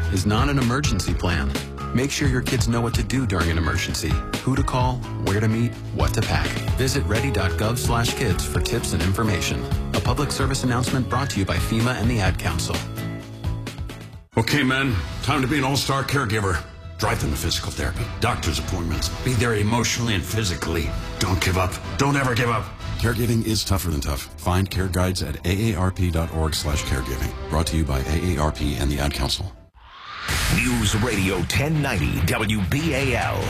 is not an emergency plan. Make sure your kids know what to do during an emergency, who to call, where to meet, what to pack. Visit ready.gov/kids for tips and information. A public service announcement brought to you by FEMA and the Ad Council. Okay, men, time to be an all-star caregiver. Drive them to physical therapy, doctor's appointments. Be there emotionally and physically. Don't give up. Don't ever give up. Caregiving is tougher than tough. Find care guides at aarp.org/caregiving. Brought to you by AARP and the Ad Council. News Radio 1090 WBAL.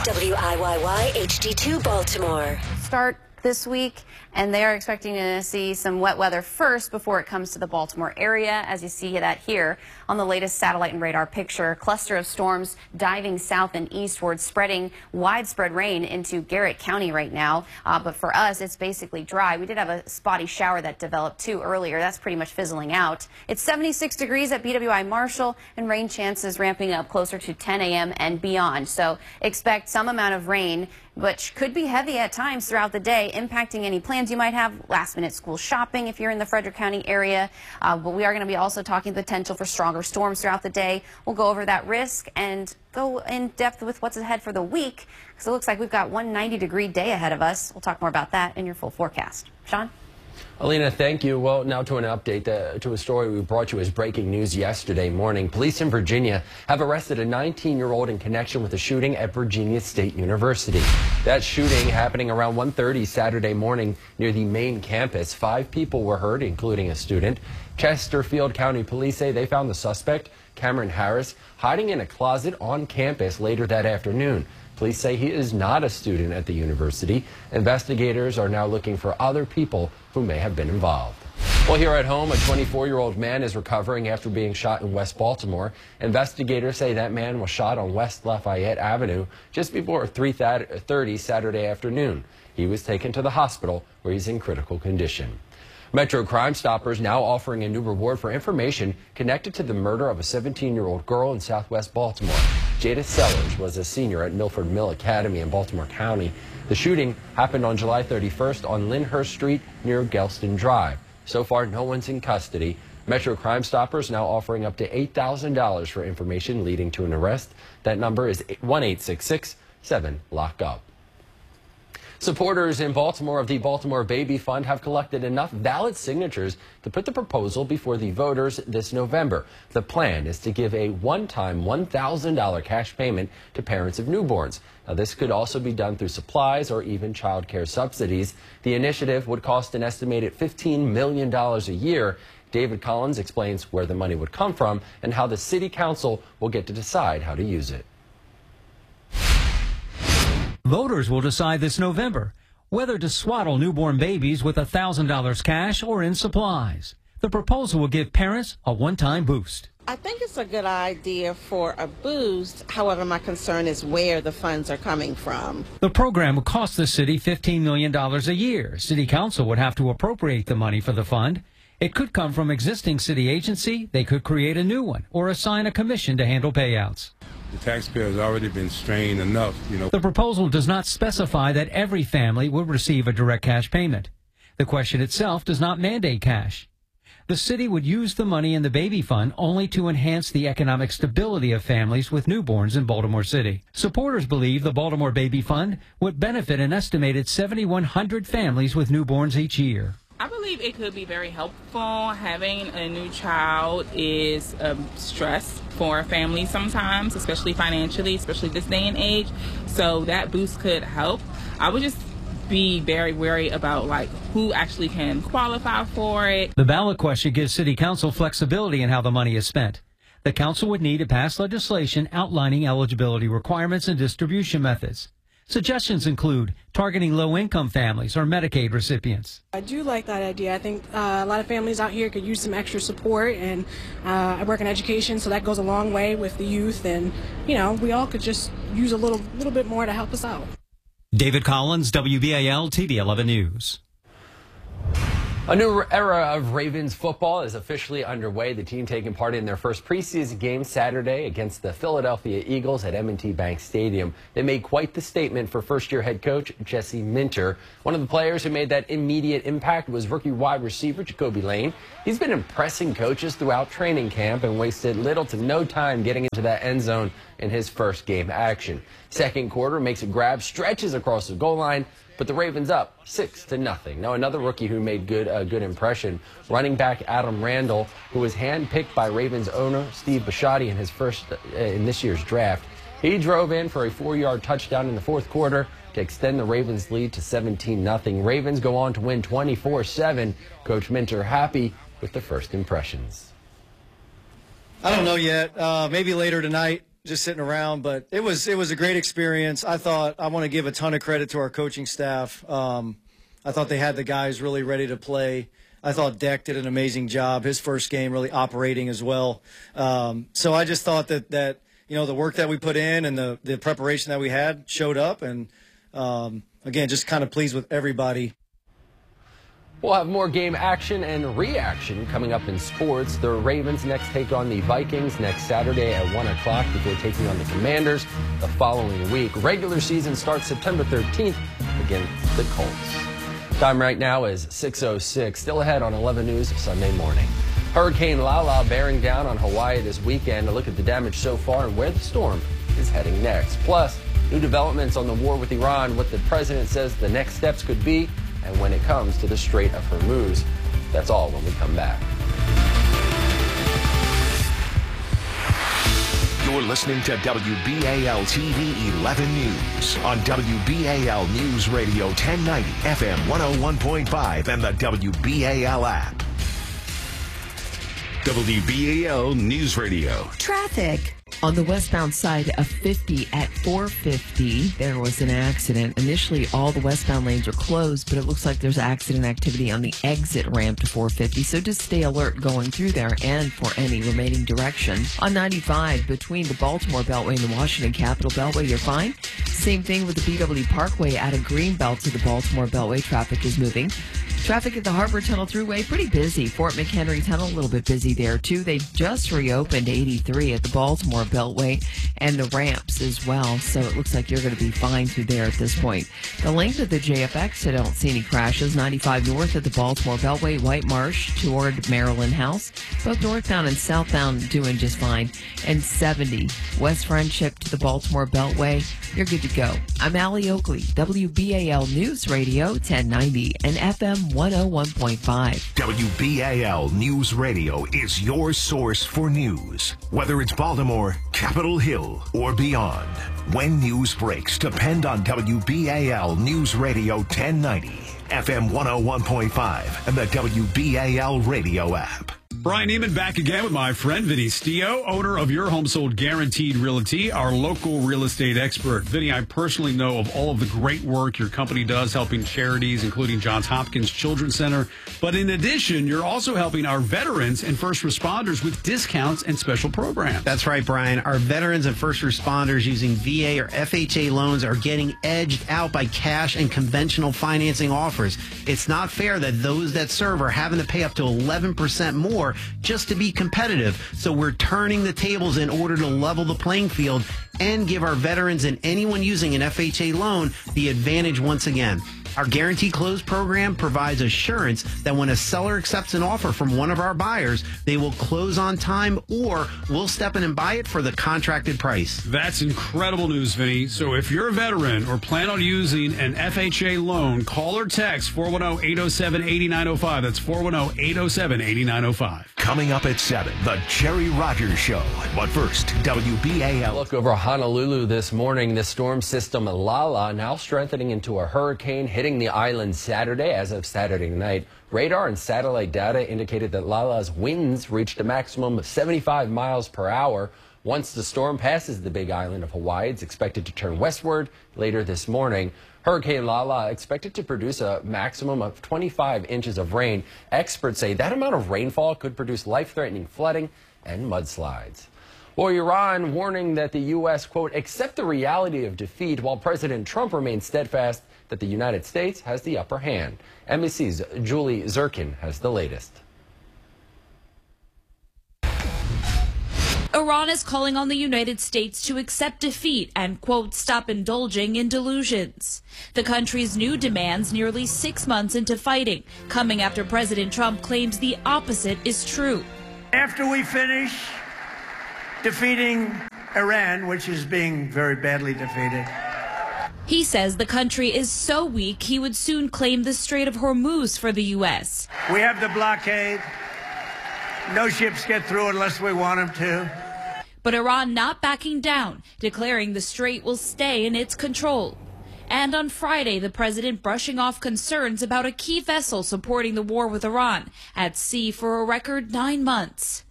WIYY HD2 Baltimore. Start this week, and they are expecting to see some wet weather first before it comes to the Baltimore area, as you see that here on the latest satellite and radar picture. A cluster of storms diving south and eastward, spreading widespread rain into Garrett County right now. But for us, it's basically dry. We did have a spotty shower that developed too earlier. That's pretty much fizzling out. It's 76 degrees at BWI Marshall, and rain chances ramping up closer to 10 a.m. and beyond. So expect some amount of rain, which could be heavy at times throughout the day, impacting any plans you might have, last-minute school shopping if you're in the Frederick County area. But we are going to be also talking potential for stronger storms throughout the day. We'll go over that risk and go in depth with what's ahead for the week, because it looks like we've got one 90-degree day ahead of us. We'll talk more about that in your full forecast. Sean? Alina, thank you. Well, now to an update to a story we brought you as breaking news yesterday morning. Police in Virginia have arrested a 19-year-old in connection with a shooting at Virginia State University. That shooting happening around 1:30 Saturday morning near the main campus. 5 people were hurt, including a student. Chesterfield County Police say they found the suspect, Cameron Harris, hiding in a closet on campus later that afternoon. Police say he is not a student at the university. Investigators are now looking for other people who may have been involved. Well, here at home, a 24-year-old man is recovering after being shot in West Baltimore. Investigators say that man was shot on West Lafayette Avenue just before 3:30 Saturday afternoon. He was taken to the hospital where he's in critical condition. Metro Crime Stoppers now offering a new reward for information connected to the murder of a 17-year-old girl in southwest Baltimore. Jada Sellers was a senior at Milford Mill Academy in Baltimore County. The shooting happened on July 31st on Lyndhurst Street near Gelston Drive. So far, no one's in custody. Metro Crime Stoppers now offering up to $8,000 for information leading to an arrest. That number is 1-866-7-LOCK-UP. Supporters in Baltimore of the Baltimore Baby Fund have collected enough valid signatures to put the proposal before the voters this November. The plan is to give a one-time $1,000 cash payment to parents of newborns. Now, this could also be done through supplies or even child care subsidies. The initiative would cost an estimated $15 million a year. David Collins explains where the money would come from and how the City Council will get to decide how to use it. Voters will decide this November whether to swaddle newborn babies with $1,000 cash or in supplies. The proposal will give parents a one-time boost. I think it's a good idea for a boost. However, my concern is where the funds are coming from. The program will cost the city $15 million a year. City Council would have to appropriate the money for the fund. It could come from existing city agency. They could create a new one or assign a commission to handle payouts. The taxpayer has already been strained enough, The proposal does not specify that every family will receive a direct cash payment. The question itself does not mandate cash. The city would use the money in the baby fund only to enhance the economic stability of families with newborns in Baltimore City. Supporters believe the Baltimore Baby Fund would benefit an estimated 7,100 families with newborns each year. I believe it could be very helpful. Having a new child is a stress for a family sometimes, especially financially, especially this day and age. So that boost could help. I would just be very wary about who actually can qualify for it. The ballot question gives City Council flexibility in how the money is spent. The council would need to pass legislation outlining eligibility requirements and distribution methods. Suggestions include targeting low-income families or Medicaid recipients. I do like that idea. I think a lot of families out here could use some extra support, and I work in education, so that goes a long way with the youth, and, we all could just use a little bit more to help us out. David Collins, WBAL TV 11 News. A new era of Ravens football is officially underway. The team taking part in their first preseason game Saturday against the Philadelphia Eagles at M&T Bank Stadium. They made quite the statement for first-year head coach Jesse Minter. One of the players who made that immediate impact was rookie wide receiver Jacoby Lane. He's been impressing coaches throughout training camp and wasted little to no time getting into that end zone in his first game action. Second quarter makes a grab, stretches across the goal line, but the Ravens up 6-0. Now another rookie who made a good impression, running back Adam Randall, who was handpicked by Ravens owner Steve Bisciotti in this year's draft. He drove in for a 4-yard touchdown in the fourth quarter to extend the Ravens' lead to 17-0. Ravens go on to win 24-7. Coach Minter happy with the first impressions. I don't know yet. Maybe later tonight. Just sitting around, but it was a great experience. I want to give a ton of credit to our coaching staff. I thought they had the guys really ready to play. I thought Deck did an amazing job. His first game really operating as well. So I just thought that the work that we put in and the preparation that we had showed up. And again, just kind of pleased with everybody. We'll have more game action and reaction coming up in sports. The Ravens next take on the Vikings next Saturday at 1 o'clock before taking on the Commanders the following week. Regular season starts September 13th against the Colts. Time right now is 6:06. Still ahead on 11 News Sunday morning. Hurricane Lala bearing down on Hawaii this weekend. A look at the damage so far and where the storm is heading next. Plus, new developments on the war with Iran, what the president says the next steps could be, and when it comes to the Strait of Hormuz. That's all when we come back. You're listening to WBAL TV 11 News on WBAL News Radio 1090 FM 101.5 and the WBAL app. WBAL News Radio. Traffic. On the westbound side of 50 at 450, there was an accident. Initially, all the westbound lanes are closed, but it looks like there's accident activity on the exit ramp to 450, so just stay alert going through there and for any remaining direction. On 95, between the Baltimore Beltway and the Washington Capitol Beltway, you're fine. Same thing with the BW Parkway out of Greenbelt to the Baltimore Beltway. Traffic is moving. Traffic at the Harbor Tunnel Thruway, pretty busy. Fort McHenry Tunnel, a little bit busy there, too. They just reopened 83 at the Baltimore Beltway and the ramps as well, so it looks like you're going to be fine through there at this point. The length of the JFX, I don't see any crashes. 95 north at the Baltimore Beltway, White Marsh toward Maryland House. Both northbound and southbound doing just fine. And 70 West Friendship to the Baltimore Beltway, you're good to go. I'm Allie Oakley, WBAL News Radio 1090 and FM 101.5. WBAL News Radio is your source for news. Whether it's Baltimore, Capitol Hill, or beyond. When news breaks, depend on WBAL News Radio 1090, FM 101.5, and the WBAL radio app. Brian Neiman back again with my friend Vinny Stio, owner of Your Home Sold Guaranteed Realty, our local real estate expert. Vinny, I personally know of all of the great work your company does helping charities, including Johns Hopkins Children's Center. But in addition, you're also helping our veterans and first responders with discounts and special programs. That's right, Brian. Our veterans and first responders using VA or FHA loans are getting edged out by cash and conventional financing offers. It's not fair that those that serve are having to pay up to 11% more just to be competitive. So we're turning the tables in order to level the playing field and give our veterans and anyone using an FHA loan the advantage once again. Our Guaranteed Close program provides assurance that when a seller accepts an offer from one of our buyers, they will close on time or we'll step in and buy it for the contracted price. That's incredible news, Vinny. So if you're a veteran or plan on using an FHA loan, call or text 410-807-8905. That's 410-807-8905. Coming up at 7, The Jerry Rogers Show. But first, WBAL. Look over Honolulu this morning. The storm system Lala now strengthening into a hurricane hitting the island Saturday. As of Saturday night, radar and satellite data indicated that Lala's winds reached a maximum of 75 miles per hour. Once the storm passes the big island of Hawaii, it's expected to turn westward later this morning. Hurricane Lala expected to produce a maximum of 25 inches of rain. Experts say that amount of rainfall could produce life-threatening flooding and mudslides. Well, Iran warning that the U.S., quote, accept the reality of defeat while President Trump remains steadfast that the United States has the upper hand. NBC's Julie Zirkin has the latest. Iran is calling on the United States to accept defeat and, quote, stop indulging in delusions. The country's new demands nearly 6 months into fighting, coming after President Trump claims the opposite is true. After we finish defeating Iran, which is being very badly defeated. He says the country is so weak he would soon claim the Strait of Hormuz for the U.S. We have the blockade. No ships get through unless we want them to. But Iran not backing down, declaring the strait will stay in its control. And on Friday, the president brushing off concerns about a key vessel supporting the war with Iran at sea for a record 9 months.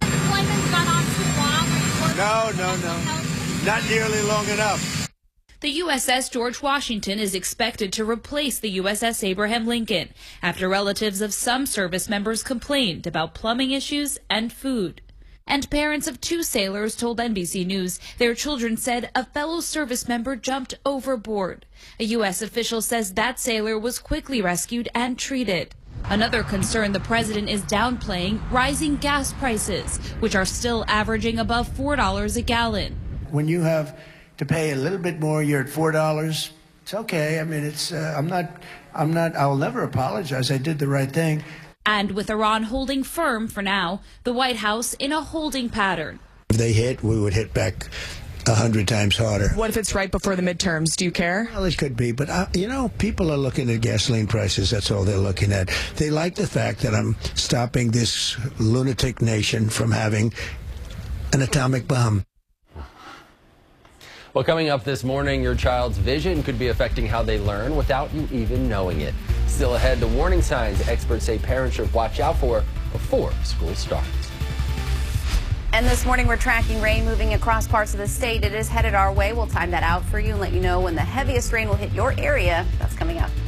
No. Not nearly long enough. The USS George Washington is expected to replace the USS Abraham Lincoln after relatives of some service members complained about plumbing issues and food. And parents of 2 sailors told NBC News their children said a fellow service member jumped overboard. A U.S. official says that sailor was quickly rescued and treated. Another concern the president is downplaying, rising gas prices, which are still averaging above $4 a gallon. When you have to pay a little bit more, you're at $4. It's okay. I mean, it's I'll never apologize. I did the right thing. And with Iran holding firm for now, the White House in a holding pattern. If they hit, we would hit back 100 times harder. What if it's right before the midterms? Do you care? Well, it could be, but people are looking at gasoline prices. That's all they're looking at. They like the fact that I'm stopping this lunatic nation from having an atomic bomb. Well, coming up this morning, your child's vision could be affecting how they learn without you even knowing it. Still ahead, the warning signs experts say parents should watch out for before school starts. And this morning, we're tracking rain moving across parts of the state. It is headed our way. We'll time that out for you and let you know when the heaviest rain will hit your area. That's coming up.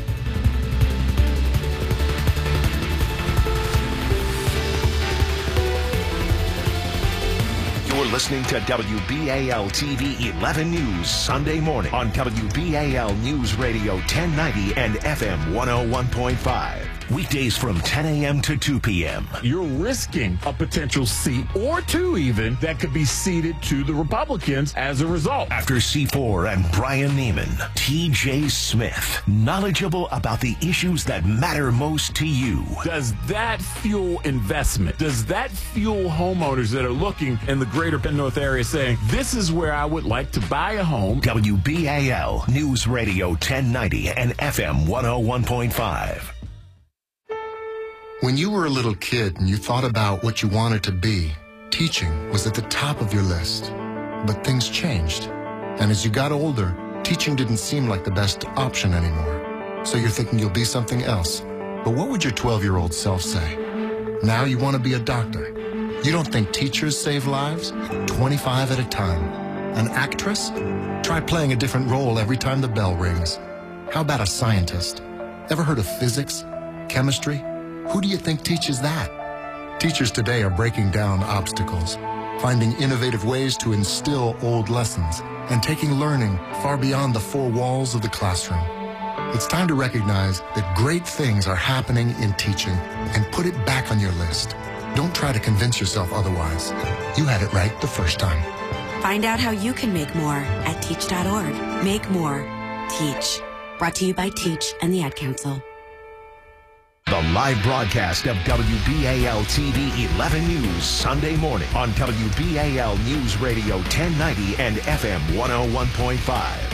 You're listening to WBAL TV 11 News Sunday morning on WBAL News Radio 1090 and FM 101.5. Weekdays from 10 a.m. to 2 p.m. You're risking a potential seat or 2 even that could be ceded to the Republicans as a result. After C4 and Brian Neiman, TJ Smith, knowledgeable about the issues that matter most to you. Does that fuel investment? Does that fuel homeowners that are looking in the greater Penn North area saying, this is where I would like to buy a home? WBAL News Radio 1090 and FM 101.5. When you were a little kid and you thought about what you wanted to be, teaching was at the top of your list. But things changed. And as you got older, teaching didn't seem like the best option anymore. So you're thinking you'll be something else. But what would your 12-year-old self say? Now you want to be a doctor. You don't think teachers save lives? 25 at a time. An actress? Try playing a different role every time the bell rings. How about a scientist? Ever heard of physics? Chemistry? Who do you think teaches that? Teachers today are breaking down obstacles, finding innovative ways to instill old lessons, and taking learning far beyond the 4 walls of the classroom. It's time to recognize that great things are happening in teaching and put it back on your list. Don't try to convince yourself otherwise. You had it right the first time. Find out how you can make more at teach.org. Make more. Teach. Brought to you by Teach and the Ad Council. The live broadcast of WBAL TV 11 News Sunday morning on WBAL News Radio 1090 and FM 101.5.